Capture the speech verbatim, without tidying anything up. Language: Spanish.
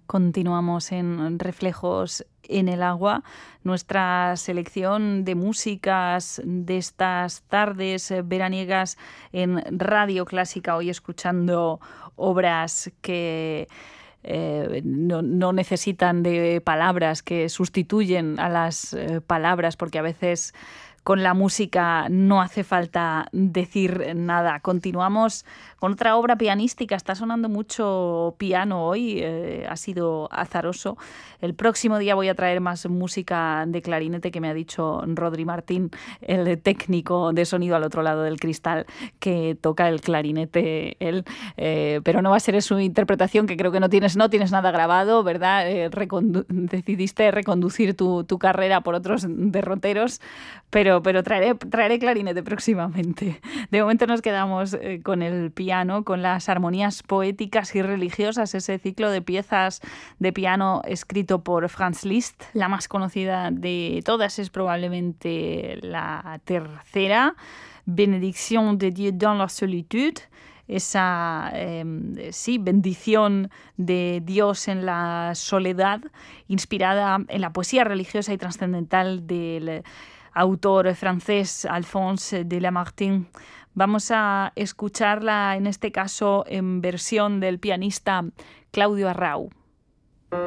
Continuamos en Reflejos en el Agua, nuestra selección de músicas de estas tardes veraniegas en Radio Clásica, hoy escuchando obras que eh, no, no necesitan de palabras, que sustituyen a las eh, palabras, porque a veces con la música no hace falta decir nada. Continuamos con otra obra pianística. Está sonando mucho piano hoy, eh, ha sido azaroso. El próximo día voy a traer más música de clarinete, que me ha dicho Rodri Martín, el técnico de sonido al otro lado del cristal, que toca el clarinete él. Eh, pero no va a ser su interpretación, que creo que no tienes, no tienes nada grabado, ¿verdad? Eh, recondu- decidiste reconducir tu, tu carrera por otros derroteros, pero, pero traeré, traeré clarinete próximamente. De momento nos quedamos eh, con el piano, con las armonías poéticas y religiosas, ese ciclo de piezas de piano escrito por Franz Liszt. La más conocida de todas es probablemente la tercera, Benediction de Dieu dans la solitude, esa eh, sí, bendición de Dios en la soledad, inspirada en la poesía religiosa y trascendental del autor francés Alphonse de Lamartine. Vamos a escucharla en este caso en versión del pianista Claudio Arrau.